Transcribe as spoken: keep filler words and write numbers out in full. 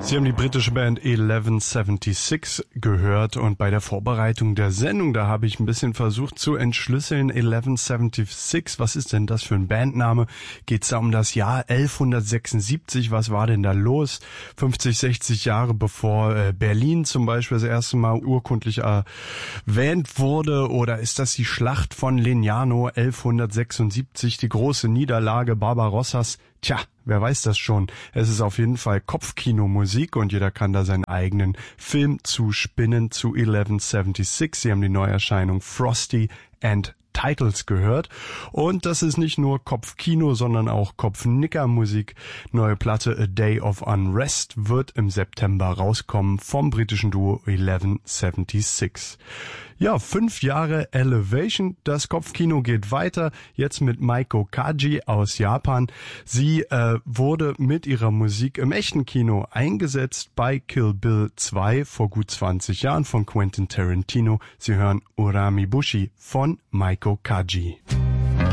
Sie haben die britische Band elf sechsundsiebzig gehört und bei der Vorbereitung der Sendung, da habe ich ein bisschen versucht zu entschlüsseln, elf sechsundsiebzig, was ist denn das für ein Bandname? Geht's da um das Jahr elfhundertsechsundsiebzig? Was war denn da los? fünfzig, sechzig Jahre bevor äh, Berlin zum Beispiel das erste Mal urkundlich erwähnt wurde, oder ist das die Schlacht von Legnano elfhundertsechsundsiebzig, die große Niederlage Barbarossas? Tja, wer weiß das schon. Es ist auf jeden Fall Kopfkinomusik und jeder kann da seinen eigenen Film zuspinnen zu elf sechsundsiebzig. Sie haben die Neuerscheinung Frosty and Titles gehört. Und das ist nicht nur Kopfkino, sondern auch Kopfnicker-Musik. Neue Platte A Day of Unrest wird im September rauskommen vom britischen Duo elf sechsundsiebzig. Ja, fünf Jahre Elevation. Das Kopfkino geht weiter. Jetzt mit Meiko Kaji aus Japan. Sie äh, wurde mit ihrer Musik im echten Kino eingesetzt bei Kill Bill zwei vor gut zwanzig Jahren von Quentin Tarantino. Sie hören Uramibushi von Meiko Kaji.